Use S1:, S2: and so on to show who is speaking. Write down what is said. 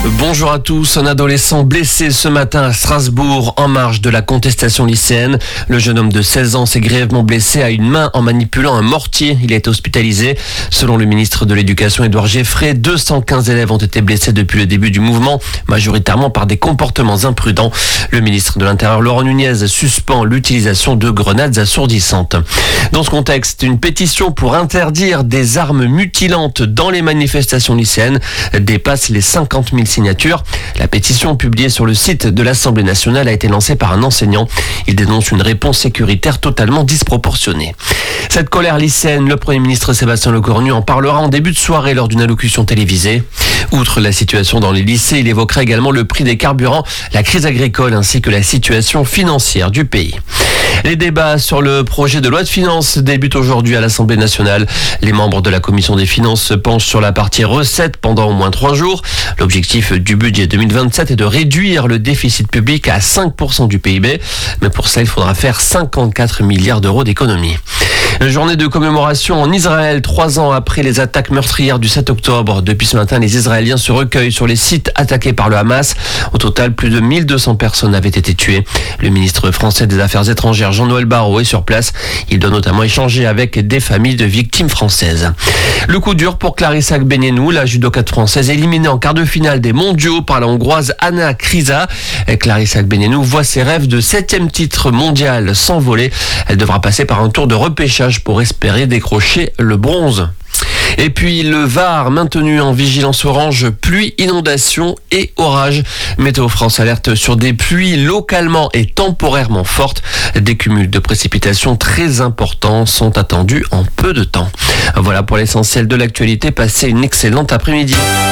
S1: Bonjour à tous. Un adolescent blessé ce matin à Strasbourg en marge de la contestation lycéenne. Le jeune homme de 16 ans s'est grièvement blessé à une main en manipulant un mortier. Il a été hospitalisé. Selon le ministre de l'Éducation Édouard Geffray, 215 élèves ont été blessés depuis le début du mouvement, majoritairement par des comportements imprudents. Le ministre de l'Intérieur Laurent Nunez suspend l'utilisation de grenades assourdissantes. Dans ce contexte, une pétition pour interdire des armes mutilantes dans les manifestations lycéennes dépasse les 50 000 signatures. La pétition publiée sur le site de l'Assemblée nationale a été lancée par un enseignant. Il dénonce une réponse sécuritaire totalement disproportionnée. Cette colère lycéenne, le Premier ministre Sébastien Lecornu en parlera en début de soirée lors d'une allocution télévisée. Outre la situation dans les lycées, il évoquera également le prix des carburants, la crise agricole ainsi que la situation financière du pays. Les débats sur le projet de loi de finances débutent aujourd'hui à l'Assemblée nationale. Les membres de la commission des finances se penchent sur la partie recettes pendant au moins 3 jours. L'objectif du budget 2027 est de réduire le déficit public à 5% du PIB. Mais pour ça, il faudra faire 54 milliards d'euros d'économies. Journée de commémoration en Israël, 3 ans après les attaques meurtrières du 7 octobre. Depuis ce matin, les Israéliens se recueillent sur les sites attaqués par le Hamas. Au total, plus de 1200 personnes avaient été tuées. Le ministre français des Affaires étrangères, Jean-Noël Barrot, est sur place. Il doit notamment échanger avec des familles de victimes françaises. Le coup dur pour Clarissa Agbenienou, la judokate française éliminée en quart de finale des mondiaux par la hongroise Anna Kriza. Clarissa Agbenienou voit ses rêves de 7e titre mondial s'envoler. Elle devra passer par un tour de repêchage pour espérer décrocher le bronze. Et puis le Var maintenu en vigilance orange, pluie, inondation et orage. Météo France alerte sur des pluies localement et temporairement fortes. Des cumuls de précipitations très importants sont attendus en peu de temps. Voilà pour l'essentiel de l'actualité. Passez une excellente après-midi.